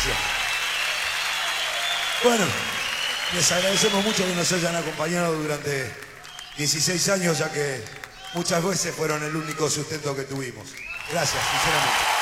Gracias. Bueno, les agradecemos mucho que nos hayan acompañado durante 16 años, ya que muchas veces fueron el único sustento que tuvimos. Gracias, sinceramente.